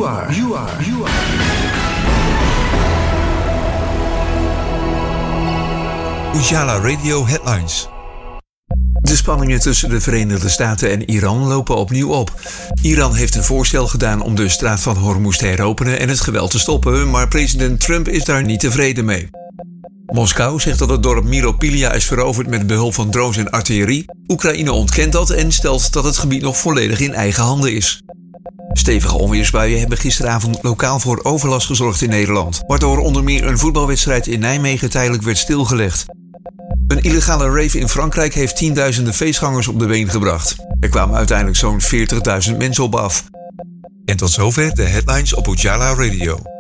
Ujala Radio Headlines. De spanningen tussen de Verenigde Staten en Iran lopen opnieuw op. Iran heeft een voorstel gedaan om de straat van Hormuz te heropenen en het geweld te stoppen, maar president Trump is daar niet tevreden mee. Moskou zegt dat het dorp Miropilia is veroverd met behulp van drones en artillerie. Oekraïne ontkent dat en stelt dat het gebied nog volledig in eigen handen is. Stevige onweersbuien hebben gisteravond lokaal voor overlast gezorgd in Nederland, waardoor onder meer een voetbalwedstrijd in Nijmegen tijdelijk werd stilgelegd. Een illegale rave in Frankrijk heeft tienduizenden feestgangers op de been gebracht. Er kwamen uiteindelijk zo'n 40.000 mensen op af. En tot zover de headlines op Ujala Radio.